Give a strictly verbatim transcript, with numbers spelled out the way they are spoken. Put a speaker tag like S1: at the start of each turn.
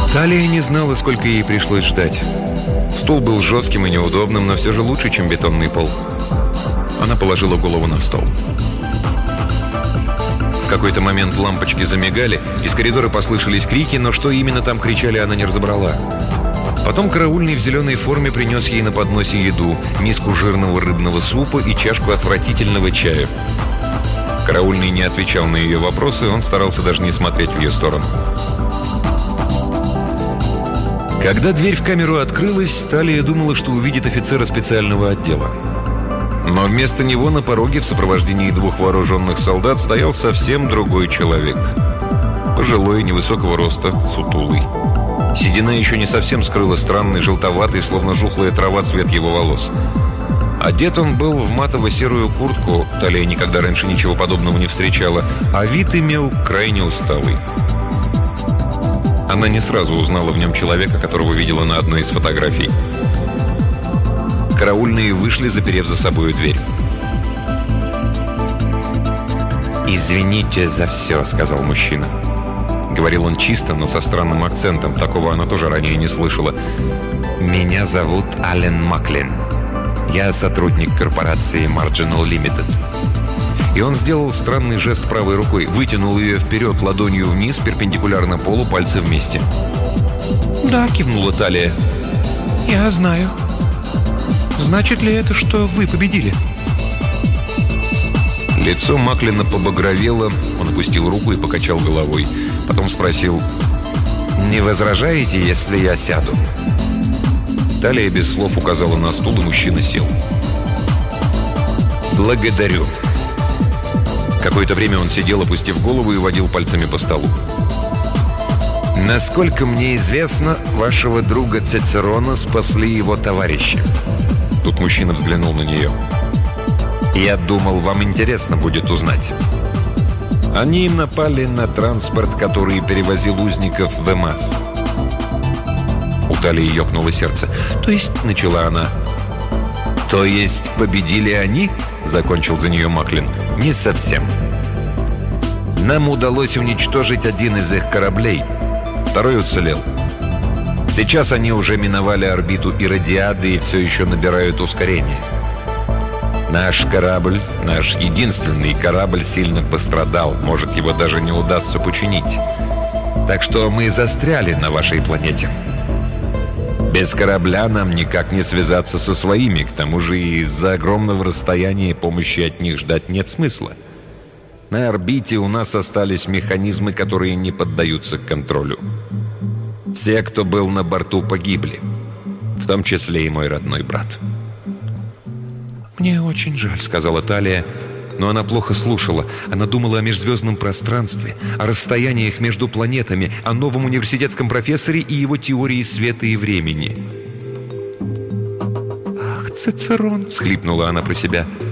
S1: Талия не знала, сколько ей пришлось ждать. Стул был жестким и неудобным, но все же лучше, чем бетонный пол. Она положила голову на стол. В какой-то момент лампочки замигали, из коридора послышались крики, но что именно там кричали, она не разобрала. Потом караульный в зеленой форме принес ей на подносе еду, миску жирного рыбного супа и чашку отвратительного чая. Караульный не отвечал на ее вопросы, он старался даже не смотреть в ее сторону. Когда дверь в камеру открылась, Талия думала, что увидит офицера специального отдела. Но вместо него на пороге в сопровождении двух вооруженных солдат стоял совсем другой человек. Пожилой, невысокого роста, сутулый. Седина еще не совсем скрыла странный, желтоватый, словно жухлая трава, цвет его волос. Одет он был в матово-серую куртку, Талия никогда раньше ничего подобного не встречала, а вид имел крайне усталый. Она не сразу узнала в нем человека, которого видела на одной из фотографий. Караульные вышли, заперев за собой дверь. «Извините за все», — сказал мужчина. Говорил он чисто, но со странным акцентом. Такого она тоже ранее не слышала. «Меня зовут Ален Маклин. Я сотрудник корпорации Marginal Limited». И он сделал странный жест правой рукой, вытянул ее вперед ладонью вниз, перпендикулярно полу, пальцы вместе.
S2: «Да», — кивнула Талия. «Я знаю. Значит ли это, что вы победили?»
S1: Лицо Маклина побагровело, он опустил руку и покачал головой. Потом спросил: «Не возражаете, если я сяду?» Талия без слов указала на стул, и мужчина сел. «Благодарю». Какое-то время он сидел, опустив голову, и водил пальцами по столу. «Насколько мне известно, вашего друга Цицерона спасли его товарищи». Тут мужчина взглянул на нее. «Я думал, вам интересно будет узнать. Они напали на транспорт, который перевозил узников в Эмас». У Талии ёкнуло сердце. «То есть», — начала она. «То есть победили они?» — закончил за нее Маклин. «Не совсем. Нам удалось уничтожить один из их кораблей. Второй уцелел. Сейчас они уже миновали орбиту Иродиады и все еще набирают ускорение. Наш корабль, наш единственный корабль сильно пострадал. Может, его даже не удастся починить. Так что мы застряли на вашей планете. Без корабля нам никак не связаться со своими. К тому же из-за огромного расстояния помощи от них ждать нет смысла. На орбите у нас остались механизмы, которые не поддаются контролю. Все, кто был на борту, погибли. В том числе и мой родной брат».
S2: «Мне очень жаль», — сказала Талия, но она плохо слушала. Она думала о межзвездном пространстве, о расстояниях между планетами, о новом университетском профессоре и его теории света и времени. «Ах, Цицерон!» — всхлипнула она про себя.